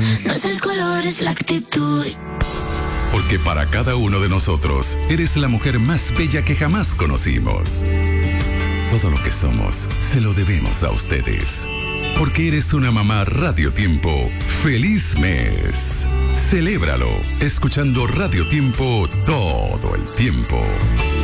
No es el color, es la actitud. Porque para cada uno de nosotros, eres la mujer más bella que jamás conocimos. Todo lo que somos, se lo debemos a ustedes. Porque eres una mamá Radio Tiempo. ¡Feliz mes! Celébralo, escuchando Radio Tiempo todo el tiempo.